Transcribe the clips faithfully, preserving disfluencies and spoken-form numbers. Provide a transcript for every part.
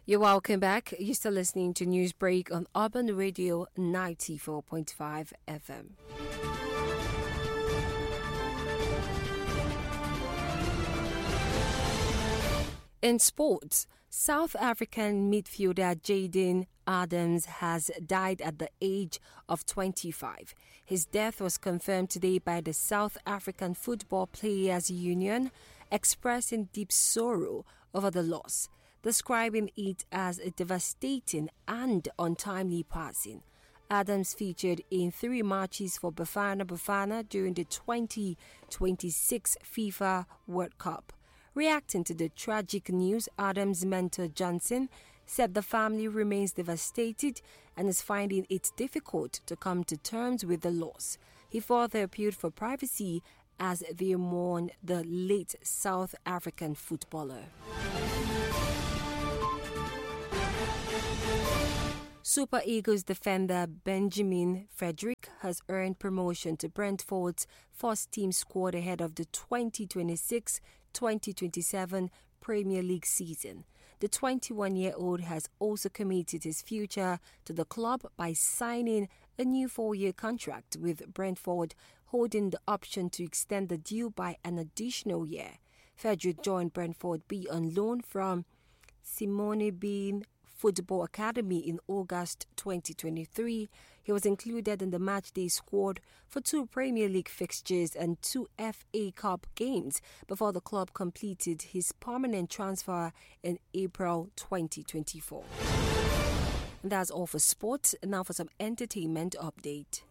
You're welcome back. You're still listening to Newsbreak on Urban Radio ninety-four point five F M. In sports, South African midfielder Jayden Adams has died at the age of twenty-five. His death was confirmed today by the South African Football Players Union, expressing deep sorrow over the loss, describing it as a devastating and untimely passing. Adams featured in three matches for Bafana Bafana during the twenty twenty-six FIFA World Cup. Reacting to the tragic news, Adams' mentor Johnson said the family remains devastated and is finding it difficult to come to terms with the loss. He further appealed for privacy as they mourn the late South African footballer. Super Eagles defender Benjamin Frederick has earned promotion to Brentford's first-team squad ahead of the twenty twenty-six twenty twenty-seven Premier League season. The twenty-one-year-old has also committed his future to the club by signing a new four-year contract with Brentford, holding the option to extend the deal by an additional year. Frederick joined Brentford B on loan from Simone Bean Football Academy in August twenty twenty-three. He was included in the matchday squad for two Premier League fixtures and two F A Cup games before the club completed his permanent transfer in April twenty twenty-four. And that's all for sports. Now for some entertainment update.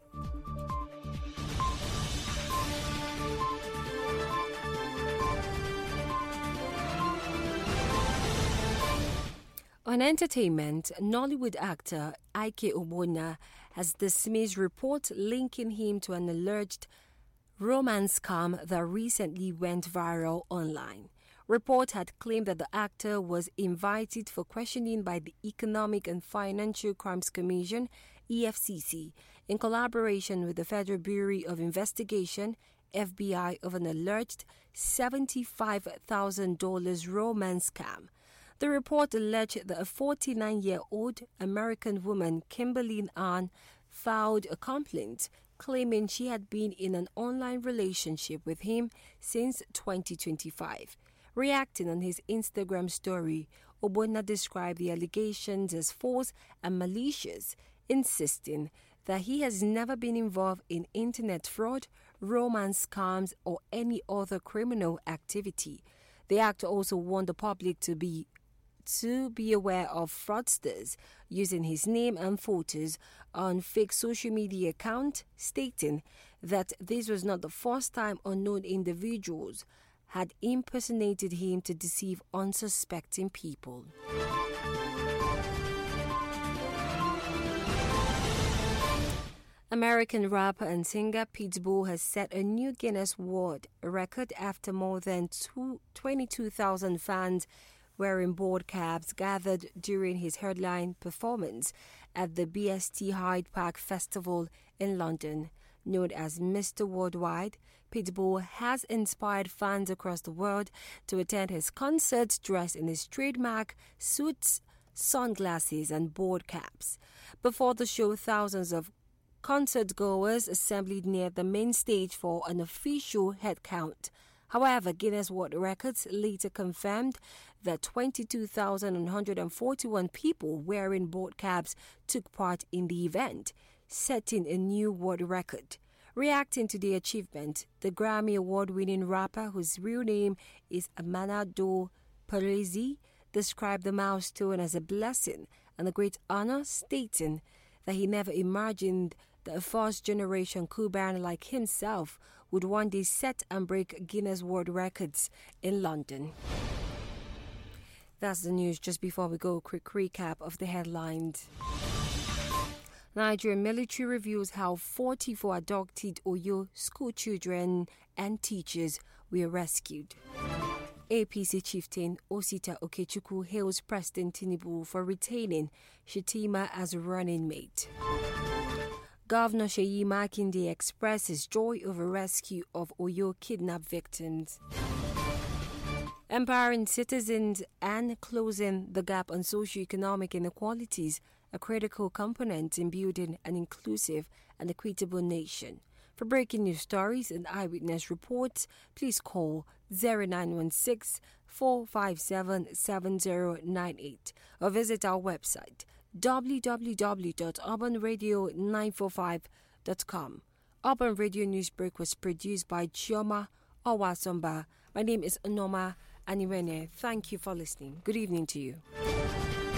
On entertainment, Nollywood actor Ike Ogbonna has dismissed reports linking him to an alleged romance scam that recently went viral online. Reports had claimed that the actor was invited for questioning by the Economic and Financial Crimes Commission, E F C C, in collaboration with the Federal Bureau of Investigation, F B I, of an alleged seventy-five thousand dollars romance scam. The report alleged that a forty-nine-year-old American woman, Kimberly Ann, filed a complaint claiming she had been in an online relationship with him since twenty twenty-five. Reacting on his Instagram story, Ogbonna described the allegations as false and malicious, insisting that he has never been involved in internet fraud, romance scams, or any other criminal activity. The actor also warned the public to be to be aware of fraudsters using his name and photos on fake social media accounts, stating that this was not the first time unknown individuals had impersonated him to deceive unsuspecting people. American rapper and singer Pitbull has set a new Guinness World Record after more than twenty-two thousand fans wearing board caps gathered during his headline performance at the B S T Hyde Park Festival in London. Known as Mister Worldwide, Pitbull has inspired fans across the world to attend his concerts dressed in his trademark suits, sunglasses, and board caps. Before the show, thousands of concert goers assembled near the main stage for an official head count. However, Guinness World Records later confirmed that twenty-two thousand one hundred forty-one people wearing board caps took part in the event, setting a new world record. Reacting to the achievement, the Grammy Award-winning rapper, whose real name is Amanado Perezi, described the milestone as a blessing and a great honor, stating that he never imagined that a first-generation Cuban like himself would one day set and break Guinness World Records in London. That's the news. Just before we go, a quick recap of the headlines. Nigerian military reveals how forty-four adopted Oyo school children and teachers were rescued. A P C chieftain Osita Okechukwu hails President Tinubu for retaining Shettima as running mate. Governor Seyi Makinde expressed his joy over rescue of Oyo kidnapped victims. Empowering citizens and closing the gap on socioeconomic inequalities, a critical component in building an inclusive and equitable nation. For breaking news stories and eyewitness reports, please call zero nine one six, four five seven, seven zero nine eight or visit our website w w w dot urban radio nine four five dot com. Urban Radio Newsbreak was produced by Chioma Owasomba. My name is Onoma Aniwene. Thank you for listening. Good evening to you.